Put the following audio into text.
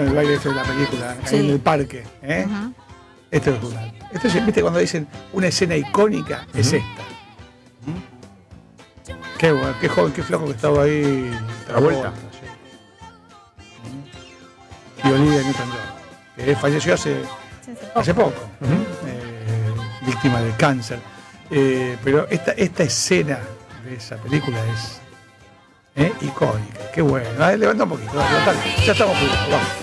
en el baile ese de la película, Sí. ahí en el parque. Ujú. Esto es una. Esto es, ¿viste cuando dicen una escena icónica? Es esta. Qué bueno, qué joven, qué flaco que estaba ahí. Travolta. Y Olivia Newton-John, que falleció hace poco, víctima de cáncer. Pero esta escena de esa película es icónica. Qué bueno. A ver, levanta un poquito, dale, levantale. Ya estamos juntos, vamos.